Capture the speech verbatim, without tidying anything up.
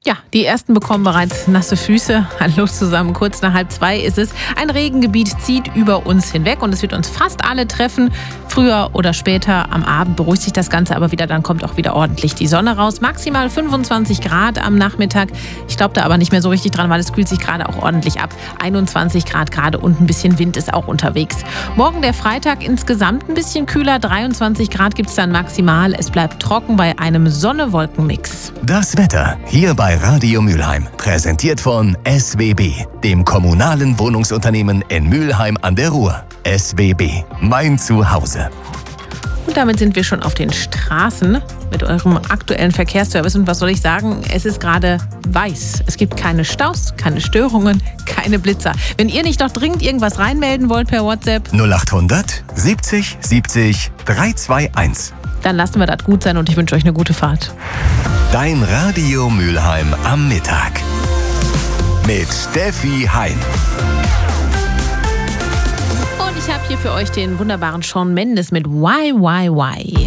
Ja, die ersten bekommen bereits nasse Füße. Hallo zusammen, kurz nach halb zwei ist es. Ein Regengebiet zieht über uns hinweg und es wird uns fast alle treffen. Früher oder später am Abend beruhigt sich das Ganze aber wieder, dann kommt auch wieder ordentlich die Sonne raus. Maximal fünfundzwanzig Grad am Nachmittag. Ich glaube da aber nicht mehr so richtig dran, weil es kühlt sich gerade auch ordentlich ab. einundzwanzig Grad gerade und ein bisschen Wind ist auch unterwegs. Morgen der Freitag insgesamt ein bisschen kühler. dreiundzwanzig Grad gibt es dann maximal. Es bleibt trocken bei einem Sonne-Wolken-Mix. Das Wetter hier bei Radio Mülheim. Präsentiert von S W B, dem kommunalen Wohnungsunternehmen in Mülheim an der Ruhr. S W B, mein Zuhause. Und damit sind wir schon auf den Straßen mit eurem aktuellen Verkehrsservice. Und was soll ich sagen? Es ist gerade weiß. Es gibt keine Staus, keine Störungen, keine Blitzer. Wenn ihr nicht noch dringend irgendwas reinmelden wollt per WhatsApp, null achthundert siebzig siebzig dreihunderteinundzwanzig. dann lassen wir das gut sein und ich wünsche euch eine gute Fahrt. Dein Radio Mülheim am Mittag. Mit Steffi Hein. Und ich habe hier für euch den wunderbaren Shawn Mendes mit Why, Why, Why.